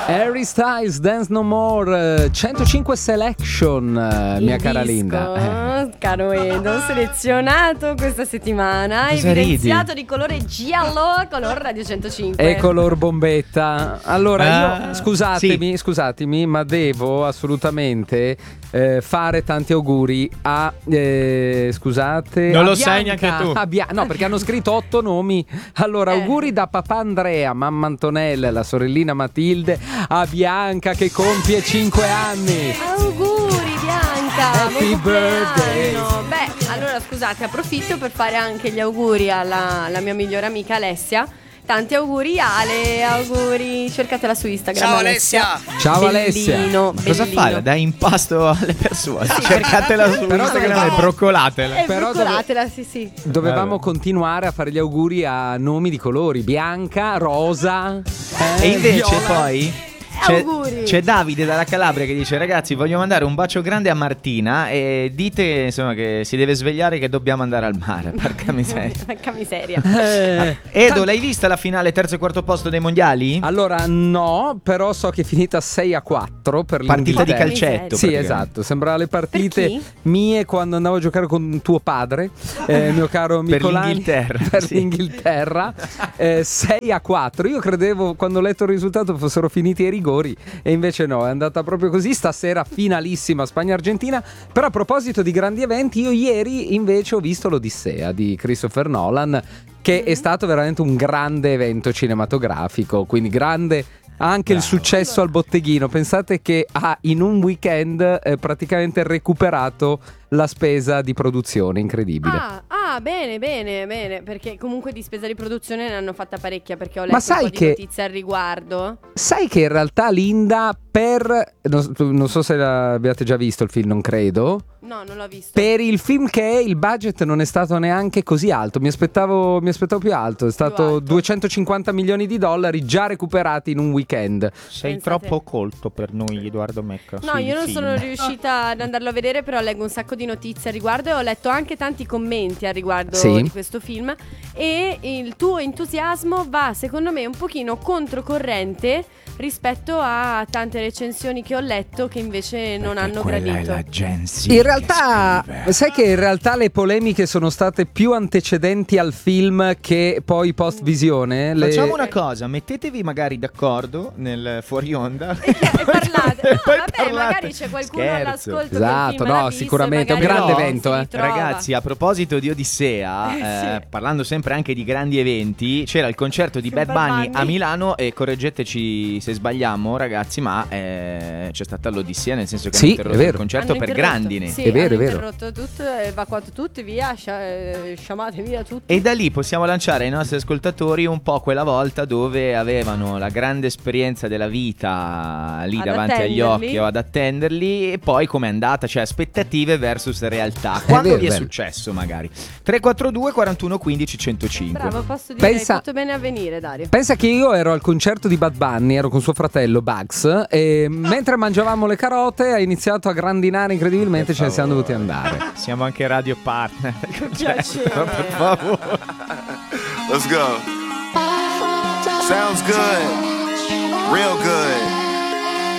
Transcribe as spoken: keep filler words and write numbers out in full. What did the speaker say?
Harry Styles, Dance No More, centocinque Selection, Il mia cara disco, Linda. Eh. Caro Edo, selezionato questa settimana, Cosa evidenziato ridi? di colore giallo, color Radio centocinque. E color bombetta. Allora io, Ah, scusatemi, sì. scusatemi, ma devo assolutamente eh, fare tanti auguri a eh, scusate. Non a lo Bianca, sai neanche tu. a Bia- no, perché hanno scritto otto nomi. Allora, Eh. auguri da papà Andrea, mamma Antonella, la sorellina Matilde, a Bianca che compie cinque anni. Auguri Bianca, Happy buon birthday. compleanno. Beh, allora scusate, approfitto per fare anche gli auguri alla, alla mia migliore amica Alessia. Tanti auguri Ale, auguri, cercatela su Instagram. Ciao Alessia. Ciao Alessia. Bellino, Cosa bellino. fa? Dai impasto alle persone. Sì, Cercatela su Però Instagram dovevamo- e broccolatela. Eh, Però broccolatela, sì sì. Dovevamo Vabbè. continuare a fare gli auguri a nomi di colori: bianca, rosa. eh, E invece viola. poi c'è, Auguri. c'è Davide dalla Calabria che dice: ragazzi, voglio mandare un bacio grande a Martina e dite insomma che si deve svegliare, che dobbiamo andare al mare. Porca miseria. Porca miseria. Eh, Edo, l'hai vista la finale terzo e quarto posto dei mondiali? Allora no, però so che è finita sei a quattro per Partita di l'Inghilterra. calcetto. Sì, praticamente. esatto, sembrava le Per partite chi? mie quando andavo a giocare con tuo padre, eh, mio caro Per Micolani. l'Inghilterra, Per sì. l'Inghilterra, eh, sei a quattro. Io credevo, quando ho letto il risultato, fossero finiti i rigori, e invece no, è andata proprio così. Stasera finalissima Spagna-Argentina. Però a proposito di grandi eventi, io ieri invece ho visto l'Odissea di Christopher Nolan, che è stato veramente un grande evento cinematografico, quindi grande anche il successo al botteghino. Pensate che ha in un weekend eh, praticamente recuperato la spesa di produzione, incredibile. Ah, ah, bene, bene, bene. Perché comunque di spesa di produzione ne hanno fatta parecchia. Perché ho Ma letto sai un po' che- di notizie al riguardo. Sai che in realtà Linda, per non, non so se l'abbiate già visto il film, non credo. No, non l'ho visto. Per il film che è, il budget non è stato neanche così alto. Mi aspettavo, mi aspettavo più alto. È stato alto. duecentocinquanta milioni di dollari già recuperati in un weekend. Sei Pensate. troppo colto per noi, Edoardo Mecca. No, sui io non film. sono riuscita ad andarlo a vedere, però leggo un sacco di notizie al riguardo e ho letto anche tanti commenti al riguardo Sì. di questo film. E il tuo entusiasmo va, secondo me, un pochino controcorrente rispetto a tante recensioni che ho letto che invece non hanno gradito. In realtà, sai che in realtà le polemiche sono state più antecedenti al film che poi post visione? Le... Facciamo una cosa, mettetevi magari d'accordo nel fuori onda E parlate. No, Poi vabbè, parlate. magari c'è qualcuno Scherzo. all'ascolto che il Esatto, film no, l'ha visto e sicuramente, è un magari grande si evento, eh. ritrova. Ragazzi, a proposito di Odissea, eh, Sì. parlando sempre anche di grandi eventi, c'era il concerto di Super Bad Bunny Bunny. a Milano e correggeteci se sbagliamo, ragazzi, ma eh, c'è stata l'Odissea, nel senso che Sì, hanno interrotto è vero. il concerto Hanno per interrotto. grandine. Sì, È vero, hanno è vero. interrotto tutto, evacuato tutti, via, scia- eh, sciamate via tutti. E da lì possiamo lanciare ai nostri ascoltatori un po' quella volta dove avevano la grande esperienza della vita lì Ad davanti agli attenderli. occhi o ad attenderli, e poi com'è andata, cioè aspettative versus realtà. Quando vero, vi è vero. successo magari? tre quattro due quarantuno quindici centocinque. Bravo, posso dire, Pensa- hai fatto bene a venire, Dario. Pensa che io ero al concerto di Bad Bunny, ero con suo fratello Bugs, e mentre mangiavamo le carote ha iniziato a grandinare incredibilmente, ce ne siamo dovuti andare. Siamo anche radio partner. Piacere. Per favore. Let's go. Sounds good. Real good.